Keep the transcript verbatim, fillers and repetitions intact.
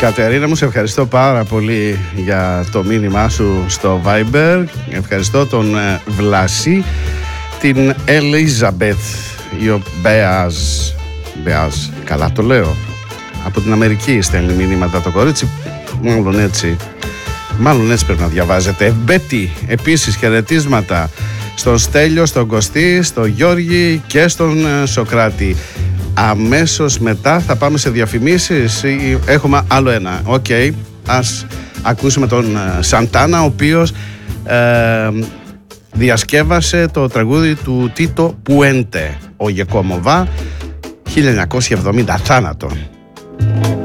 Κατερίνα μου, σε ευχαριστώ πάρα πολύ για το μήνυμά σου στο Viber. Ευχαριστώ τον ε, Βλάση, την Ελίζαμπεθ, η Μπέαζ, Μπέαζ, καλά το λέω, από την Αμερική στέλνει μήνυματα το κορίτσι, μάλλον έτσι, μάλλον έτσι πρέπει να διαβάζετε. Μπέτι, επίσης χαιρετίσματα στον Στέλιο, στον Κωστή, στον Γιώργη και στον ε, Σοκράτη. Αμέσως μετά θα πάμε σε διαφημίσεις ή έχουμε άλλο ένα? Οκ, okay, ας ακούσουμε τον Σαντάνα, ο οποίος ε, διασκεύασε το τραγούδι του Τίτο Πουέντε, ο Γεκόμοβα, χίλια εννιακόσια εβδομήντα, θάνατο.